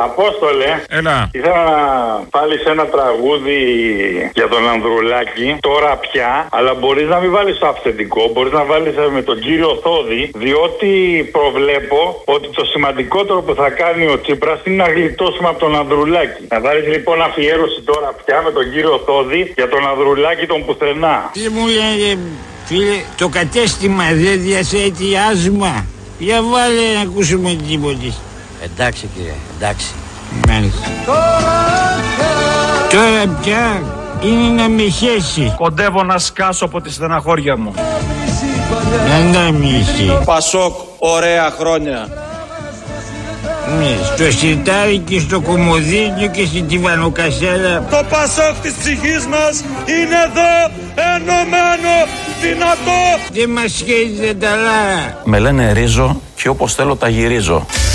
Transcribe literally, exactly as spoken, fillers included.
Απόστολε. Έλα. Ήθελα να βάλεις ένα τραγούδι για τον Ανδρουλάκη. Τώρα πια. Αλλά μπορείς να μην βάλεις το αυθεντικό. Μπορείς να βάλεις με τον κύριο Θόδη. Διότι προβλέπω ότι το σημαντικότερο που θα κάνει ο Τσίπρας είναι να γλιτώσουμε από τον Ανδρουλάκη. Να βάλεις λοιπόν αφιέρωση τώρα πια με τον κύριο Θόδη για τον Ανδρουλάκη τον πουθενά. Τι μου λένε, φίλε, το κατέστημα δεν διαθέτει άσμα. Για βάλε να ακούσουμε την τίποτη. Εντάξει κύριε, εντάξει. Μάλιστα. Τώρα πια είναι να με χέσει. Κοντεύω να σκάσω από τη στεναχώρια μου. Να μισή. Πασόκ, ωραία χρόνια. Ναι, στο σιρτάρι και στο κομμωδίνιο και στην τιβανοκασέλα. Το Πασόκ της ψυχής μας είναι εδώ, ενωμένο, δυνατό. Δεν μας σχέδιζε τα λάρα. Με λένε ρίζο και όπως θέλω τα γυρίζω.